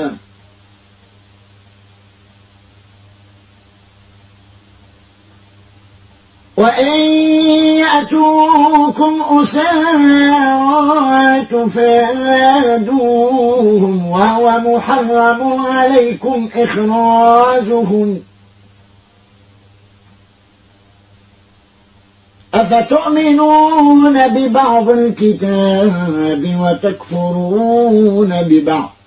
وإن يأتوكم أسارى تفادوهم وهو محرم عليكم إخراجهم أفتؤمنون ببعض الكتاب وتكفرون ببعض